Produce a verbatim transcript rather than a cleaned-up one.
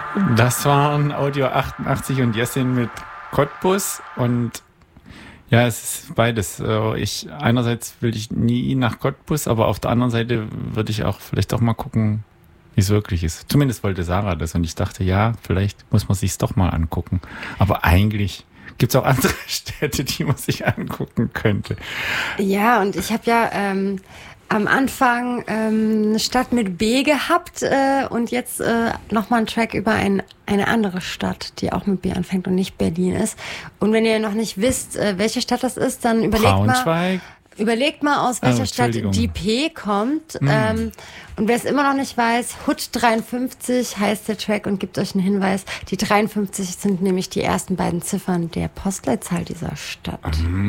Das waren Audio achtundachtzig und Jessin mit Cottbus und ja, es ist beides. Ich, einerseits will ich nie nach Cottbus, aber auf der anderen Seite würde ich auch vielleicht auch mal gucken, wie es wirklich ist. Zumindest wollte Sarah das und ich dachte, ja, vielleicht muss man sich's doch mal angucken. Aber eigentlich gibt es auch andere Städte, die man sich angucken könnte. Ja, und ich habe ja ähm, am Anfang ähm, eine Stadt mit B gehabt äh, und jetzt äh, nochmal einen Track über ein, eine andere Stadt, die auch mit B anfängt und nicht Berlin ist. Und wenn ihr noch nicht wisst, äh, welche Stadt das ist, dann überlegt Braunschweig. mal... Überlegt mal, aus welcher oh, Stadt die P kommt. Mm. Ähm, und wer es immer noch nicht weiß, Hood dreiundfünfzig heißt der Track und gibt euch einen Hinweis. Die dreiundfünfzig sind nämlich die ersten beiden Ziffern der Postleitzahl dieser Stadt. Mm.